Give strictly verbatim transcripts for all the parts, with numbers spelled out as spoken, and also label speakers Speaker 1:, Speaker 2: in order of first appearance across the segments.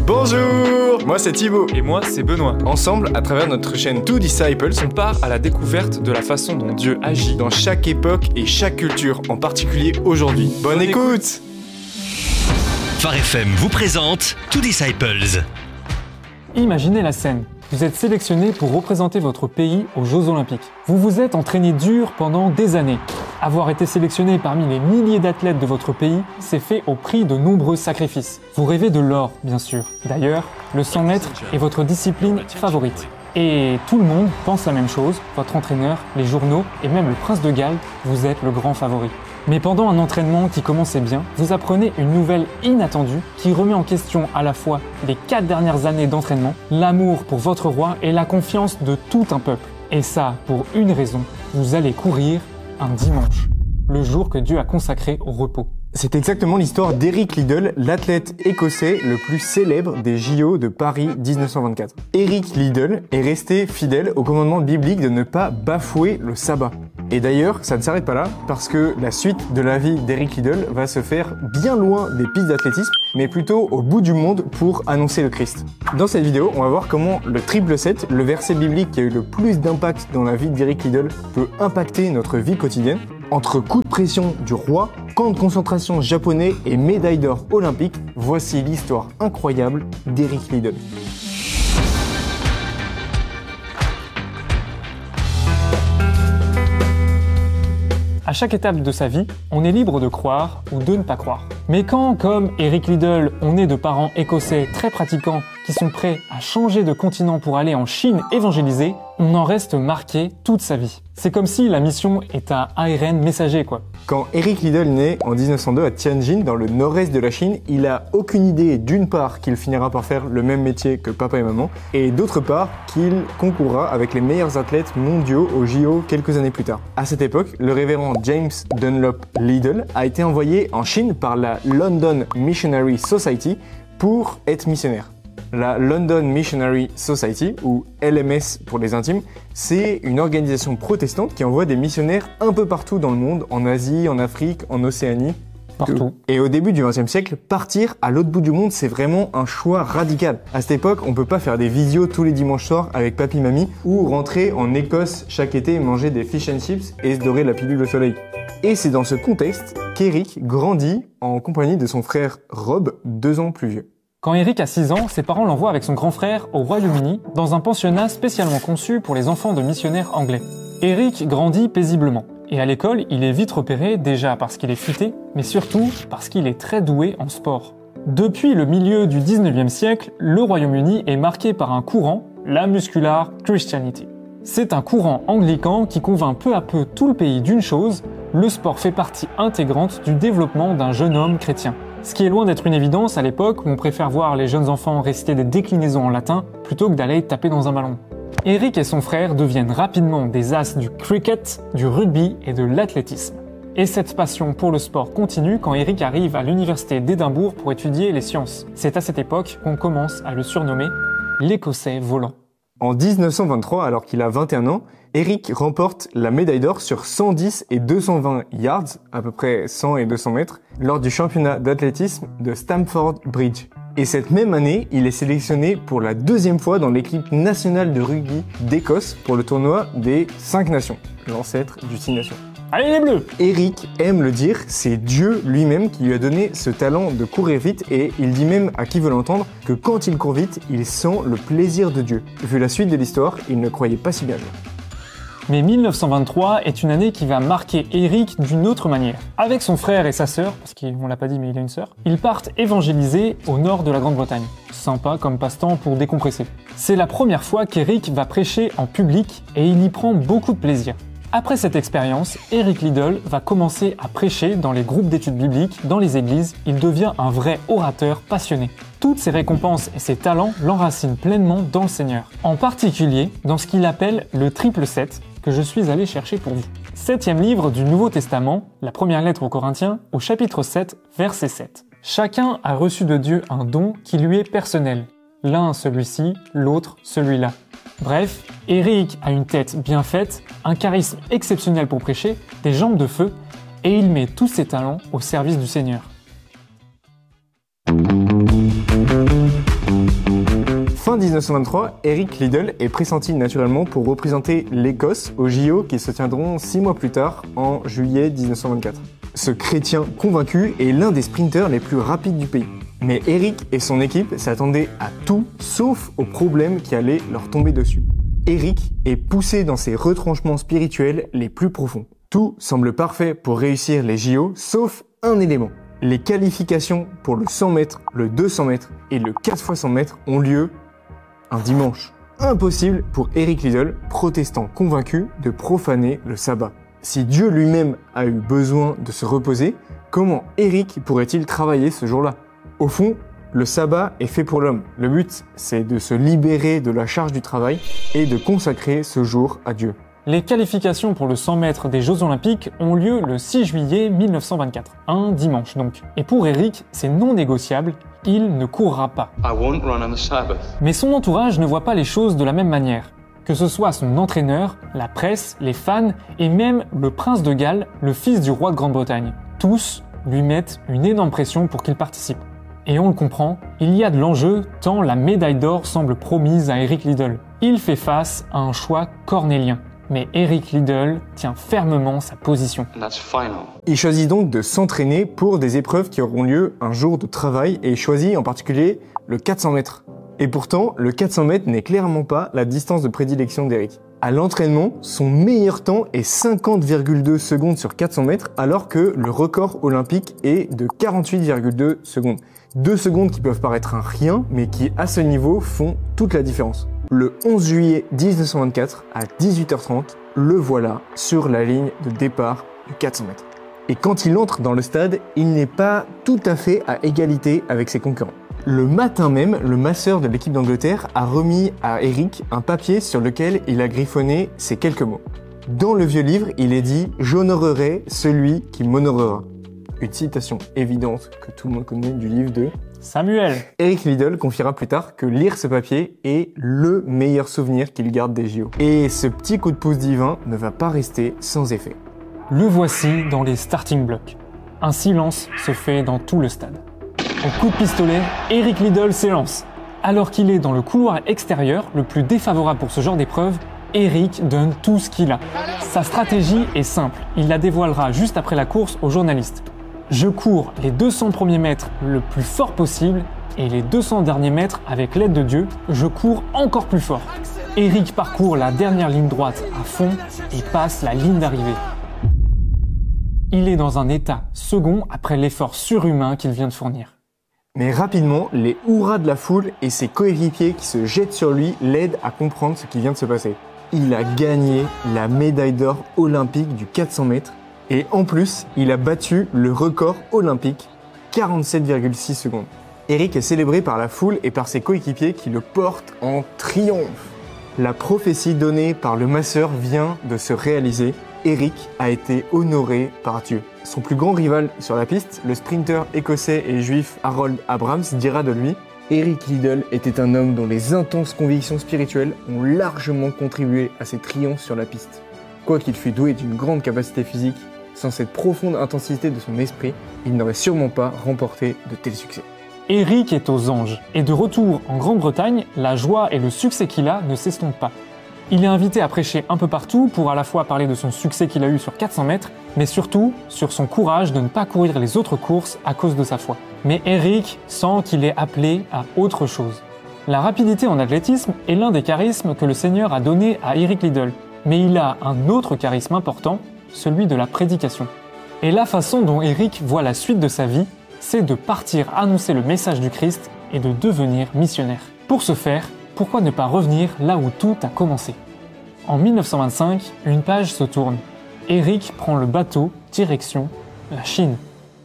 Speaker 1: Bonjour, moi c'est Thibaut.
Speaker 2: Et moi c'est Benoît.
Speaker 1: Ensemble, à travers notre chaîne Two Disciples,
Speaker 2: on part à la découverte de la façon dont Dieu agit
Speaker 1: dans chaque époque et chaque culture, en particulier aujourd'hui. Bonne, Bonne écoute, écoute.
Speaker 3: Phare F M vous présente Two Disciples.
Speaker 4: Imaginez la scène. Vous êtes sélectionné pour représenter votre pays aux Jeux Olympiques. Vous vous êtes entraîné dur pendant des années. Avoir été sélectionné parmi les milliers d'athlètes de votre pays, c'est fait au prix de nombreux sacrifices. Vous rêvez de l'or, bien sûr. D'ailleurs, le cent mètres est votre discipline favorite. Et tout le monde pense la même chose, votre entraîneur, les journaux et même le prince de Galles, vous êtes le grand favori. Mais pendant un entraînement qui commençait bien, vous apprenez une nouvelle inattendue qui remet en question à la fois les quatre dernières années d'entraînement, l'amour pour votre roi et la confiance de tout un peuple. Et ça, pour une raison, vous allez courir un dimanche, le jour que Dieu a consacré au repos.
Speaker 1: C'est exactement l'histoire d'Eric Liddell, l'athlète écossais le plus célèbre des J O de Paris dix-neuf cent vingt-quatre. Eric Liddell est resté fidèle au commandement biblique de ne pas bafouer le sabbat. Et d'ailleurs, ça ne s'arrête pas là, parce que la suite de la vie d'Eric Liddell va se faire bien loin des pistes d'athlétisme, mais plutôt au bout du monde pour annoncer le Christ. Dans cette vidéo, on va voir comment le triple sept, le verset biblique qui a eu le plus d'impact dans la vie d'Eric Liddell, peut impacter notre vie quotidienne. Entre coups de pression du roi, camp de concentration japonais et médaille d'or olympique, voici l'histoire incroyable d'Eric Liddell.
Speaker 4: À chaque étape de sa vie, on est libre de croire ou de ne pas croire. Mais quand, comme Eric Liddell, on est de parents écossais très pratiquants qui sont prêts à changer de continent pour aller en Chine évangéliser, on en reste marqué toute sa vie. C'est comme si la mission est un A R N messager, quoi.
Speaker 1: Quand Eric Liddell naît en dix-neuf cent deux à Tianjin, dans le nord-est de la Chine, il a aucune idée d'une part qu'il finira par faire le même métier que papa et maman, et d'autre part qu'il concourra avec les meilleurs athlètes mondiaux aux J O quelques années plus tard. À cette époque, le révérend James Dunlop Liddell a été envoyé en Chine par la London Missionary Society pour être missionnaire. La London Missionary Society, ou L M S pour les intimes, c'est une organisation protestante qui envoie des missionnaires un peu partout dans le monde, en Asie, en Afrique, en Océanie.
Speaker 4: Partout.
Speaker 1: Et au début du vingtième siècle, partir à l'autre bout du monde, c'est vraiment un choix radical. À cette époque, on peut pas faire des visios tous les dimanches soirs avec papy-mamie ou rentrer en Écosse chaque été et manger des fish and chips et se dorer la pilule au soleil. Et c'est dans ce contexte qu'Eric grandit en compagnie de son frère Rob, deux ans plus vieux.
Speaker 4: Quand Eric a six ans, ses parents l'envoient avec son grand frère au Royaume-Uni dans un pensionnat spécialement conçu pour les enfants de missionnaires anglais. Eric grandit paisiblement. Et à l'école, il est vite repéré, déjà parce qu'il est futé, mais surtout parce qu'il est très doué en sport. Depuis le milieu du dix-neuvième siècle, le Royaume-Uni est marqué par un courant, la Muscular Christianity. C'est un courant anglican qui convainc peu à peu tout le pays d'une chose, le sport fait partie intégrante du développement d'un jeune homme chrétien. Ce qui est loin d'être une évidence à l'époque où on préfère voir les jeunes enfants réciter des déclinaisons en latin plutôt que d'aller taper dans un ballon. Eric et son frère deviennent rapidement des as du cricket, du rugby et de l'athlétisme. Et cette passion pour le sport continue quand Eric arrive à l'université d'Édimbourg pour étudier les sciences. C'est à cette époque qu'on commence à le surnommer l'Écossais volant.
Speaker 1: En dix-neuf cent vingt-trois, alors qu'il a vingt et un ans, Eric remporte la médaille d'or sur cent dix et deux cent vingt yards, à peu près cent et deux cents mètres, lors du championnat d'athlétisme de Stamford Bridge. Et cette même année, il est sélectionné pour la deuxième fois dans l'équipe nationale de rugby d'Écosse pour le tournoi des cinq nations, l'ancêtre du six nations.
Speaker 4: Allez les Bleus!
Speaker 1: Eric aime le dire, c'est Dieu lui-même qui lui a donné ce talent de courir vite et il dit même à qui veut l'entendre que quand il court vite, il sent le plaisir de Dieu. Vu la suite de l'histoire, il ne croyait pas si bien jouer.
Speaker 4: Mais mille neuf cent vingt-trois est une année qui va marquer Eric d'une autre manière. Avec son frère et sa sœur, parce qu'on l'a pas dit mais il a une sœur, ils partent évangéliser au nord de la Grande-Bretagne. Sympa comme passe-temps pour décompresser. C'est la première fois qu'Eric va prêcher en public et il y prend beaucoup de plaisir. Après cette expérience, Eric Liddell va commencer à prêcher dans les groupes d'études bibliques, dans les églises. Il devient un vrai orateur passionné. Toutes ses récompenses et ses talents l'enracinent pleinement dans le Seigneur. En particulier dans ce qu'il appelle le triple sept, que je suis allé chercher pour vous. Septième livre du Nouveau Testament, la première lettre aux Corinthiens, au chapitre sept, verset sept. Chacun a reçu de Dieu un don qui lui est personnel. L'un celui-ci, l'autre celui-là. Bref, Eric a une tête bien faite, un charisme exceptionnel pour prêcher, des jambes de feu, et il met tous ses talents au service du Seigneur.
Speaker 1: Fin dix-neuf cent vingt-trois, Eric Liddell est pressenti naturellement pour représenter l'Écosse aux J O qui se tiendront six mois plus tard, en juillet dix-neuf cent vingt-quatre. Ce chrétien convaincu est l'un des sprinteurs les plus rapides du pays. Mais Eric et son équipe s'attendaient à tout sauf aux problèmes qui allaient leur tomber dessus. Eric est poussé dans ses retranchements spirituels les plus profonds. Tout semble parfait pour réussir les J O, sauf un élément. Les qualifications pour le cent mètres, le deux cents mètres et le quatre fois cent mètres ont lieu un dimanche. Impossible pour Eric Liddell, protestant convaincu, de profaner le sabbat. Si Dieu lui-même a eu besoin de se reposer, comment Eric pourrait-il travailler ce jour-là? Au fond, le sabbat est fait pour l'homme. Le but, c'est de se libérer de la charge du travail et de consacrer ce jour à Dieu.
Speaker 4: Les qualifications pour le cent mètres des Jeux Olympiques ont lieu le six juillet mille neuf cent vingt-quatre, un dimanche donc. Et pour Eric, c'est non négociable, il ne courra pas.
Speaker 5: I won't run on the Sabbath.
Speaker 4: Mais son entourage ne voit pas les choses de la même manière. Que ce soit son entraîneur, la presse, les fans et même le prince de Galles, le fils du roi de Grande-Bretagne. Tous lui mettent une énorme pression pour qu'il participe. Et on le comprend, il y a de l'enjeu tant la médaille d'or semble promise à Eric Liddell. Il fait face à un choix cornélien. Mais Eric Liddell tient fermement sa position.
Speaker 5: And that's final.
Speaker 1: Il choisit donc de s'entraîner pour des épreuves qui auront lieu un jour de travail et il choisit en particulier le quatre cents mètres. Et pourtant, le quatre cents mètres n'est clairement pas la distance de prédilection d'Eric. À l'entraînement, son meilleur temps est cinquante virgule deux secondes sur quatre cents mètres alors que le record olympique est de quarante-huit virgule deux secondes. Deux secondes qui peuvent paraître un rien, mais qui à ce niveau font toute la différence. Le onze juillet dix-neuf cent vingt-quatre, à dix-huit heures trente, le voilà sur la ligne de départ du quatre cents mètres. Et quand il entre dans le stade, il n'est pas tout à fait à égalité avec ses concurrents. Le matin même, le masseur de l'équipe d'Angleterre a remis à Eric un papier sur lequel il a griffonné ces quelques mots. Dans le vieux livre, il est dit « J'honorerai celui qui m'honorera ». Une citation évidente que tout le monde connaît du livre de
Speaker 4: Samuel.
Speaker 1: Eric Liddell confiera plus tard que lire ce papier est le meilleur souvenir qu'il garde des J O. Et ce petit coup de pouce divin ne va pas rester sans effet.
Speaker 4: Le voici dans les starting blocks. Un silence se fait dans tout le stade. Au coup de pistolet, Eric Liddell s'élance. Alors qu'il est dans le couloir extérieur, le plus défavorable pour ce genre d'épreuve, Eric donne tout ce qu'il a. Sa stratégie est simple, il la dévoilera juste après la course aux journalistes. Je cours les deux cents premiers mètres le plus fort possible et les deux cents derniers mètres, avec l'aide de Dieu, je cours encore plus fort. Eric parcourt la dernière ligne droite à fond et passe la ligne d'arrivée. Il est dans un état second après l'effort surhumain qu'il vient de fournir.
Speaker 1: Mais rapidement, les hurrahs de la foule et ses coéquipiers qui se jettent sur lui l'aident à comprendre ce qui vient de se passer. Il a gagné la médaille d'or olympique du quatre cents mètres et en plus, il a battu le record olympique, quarante-sept virgule six secondes. Eric est célébré par la foule et par ses coéquipiers qui le portent en triomphe. La prophétie donnée par le masseur vient de se réaliser. Eric a été honoré par Dieu. Son plus grand rival sur la piste, le sprinter écossais et juif Harold Abrams, dira de lui « Eric Liddell était un homme dont les intenses convictions spirituelles ont largement contribué à ses triomphes sur la piste. Quoiqu'il fût doué d'une grande capacité physique, sans cette profonde intensité de son esprit, il n'aurait sûrement pas remporté de tels succès. »
Speaker 4: Eric est aux anges, et de retour en Grande-Bretagne, la joie et le succès qu'il a ne s'estompent pas. Il est invité à prêcher un peu partout pour à la fois parler de son succès qu'il a eu sur quatre cents mètres, mais surtout sur son courage de ne pas courir les autres courses à cause de sa foi. Mais Eric sent qu'il est appelé à autre chose. La rapidité en athlétisme est l'un des charismes que le Seigneur a donné à Eric Liddell, mais il a un autre charisme important, celui de la prédication. Et la façon dont Eric voit la suite de sa vie, c'est de partir annoncer le message du Christ et de devenir missionnaire. Pour ce faire, pourquoi ne pas revenir là où tout a commencé? En mille neuf cent vingt-cinq, une page se tourne. Eric prend le bateau, direction la Chine.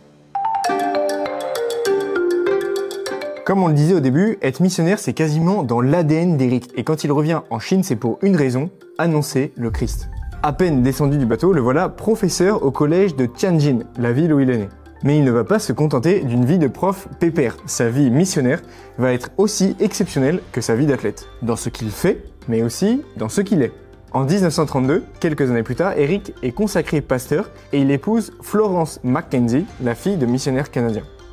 Speaker 1: Comme on le disait au début, être missionnaire c'est quasiment dans l'A D N d'Eric. Et quand il revient en Chine, c'est pour une raison, annoncer le Christ. À peine descendu du bateau, le voilà professeur au collège de Tianjin, la ville où il est né. Mais il ne va pas se contenter d'une vie de prof pépère. Sa vie missionnaire va être aussi exceptionnelle que sa vie d'athlète. Dans ce qu'il fait, mais aussi dans ce qu'il est. En dix-neuf cent trente-deux, quelques années plus tard, Eric est consacré pasteur et il épouse Florence Mackenzie, la fille de missionnaires canadiens.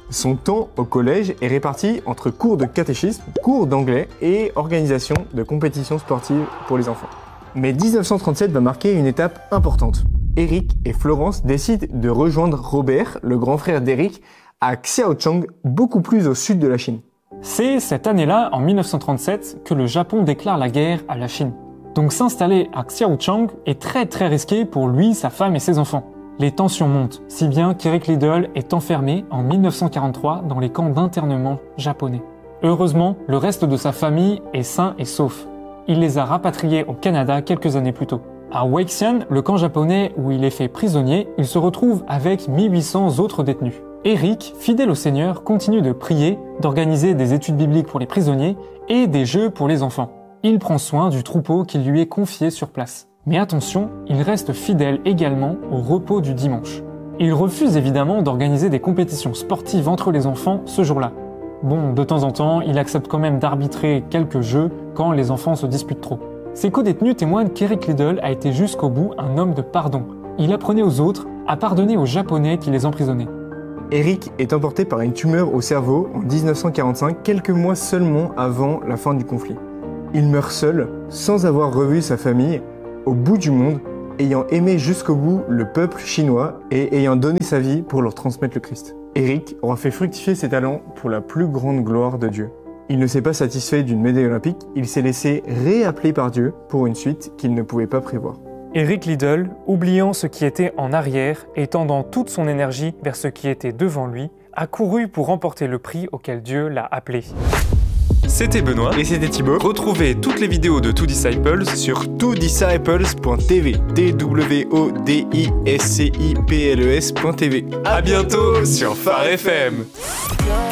Speaker 1: Son temps au collège est réparti entre cours de catéchisme, cours d'anglais et organisation de compétitions sportives pour les enfants. Mais dix-neuf cent trente-sept va marquer une étape importante. Eric et Florence décident de rejoindre Robert, le grand frère d'Eric, à Xiaochang, beaucoup plus au sud de la Chine.
Speaker 4: C'est cette année-là, en mille neuf cent trente-sept, que le Japon déclare la guerre à la Chine. Donc s'installer à Xiaochang est très très risqué pour lui, sa femme et ses enfants. Les tensions montent, si bien qu'Eric Liddell est enfermé en mille neuf cent quarante-trois dans les camps d'internement japonais. Heureusement, le reste de sa famille est sain et sauf. Il les a rapatriés au Canada quelques années plus tôt. À Weixian, le camp japonais où il est fait prisonnier, il se retrouve avec mille huit cents autres détenus. Eric, fidèle au Seigneur, continue de prier, d'organiser des études bibliques pour les prisonniers et des jeux pour les enfants. Il prend soin du troupeau qui lui est confié sur place. Mais attention, il reste fidèle également au repos du dimanche. Il refuse évidemment d'organiser des compétitions sportives entre les enfants ce jour-là. Bon, de temps en temps, il accepte quand même d'arbitrer quelques jeux quand les enfants se disputent trop. Ses co-détenus témoignent qu'Eric Liddell a été jusqu'au bout un homme de pardon. Il apprenait aux autres à pardonner aux Japonais qui les emprisonnaient.
Speaker 1: Eric est emporté par une tumeur au cerveau en dix-neuf cent quarante-cinq, quelques mois seulement avant la fin du conflit. Il meurt seul, sans avoir revu sa famille, au bout du monde, ayant aimé jusqu'au bout le peuple chinois et ayant donné sa vie pour leur transmettre le Christ. Eric aura fait fructifier ses talents pour la plus grande gloire de Dieu. Il ne s'est pas satisfait d'une médaille olympique, il s'est laissé réappeler par Dieu pour une suite qu'il ne pouvait pas prévoir.
Speaker 2: Eric Liddell, oubliant ce qui était en arrière et tendant toute son énergie vers ce qui était devant lui, a couru pour remporter le prix auquel Dieu l'a appelé. C'était Benoît
Speaker 1: Et c'était Thibaut.
Speaker 2: Retrouvez toutes les vidéos de Two Disciples
Speaker 1: Sur two disciples point t v, T W O D I S C I P L E S point T V.
Speaker 2: À bientôt sur Phare F M.